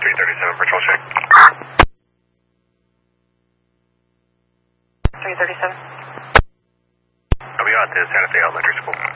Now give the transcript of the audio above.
337 patrol check. 337. W out to Santa Fe Elementary School.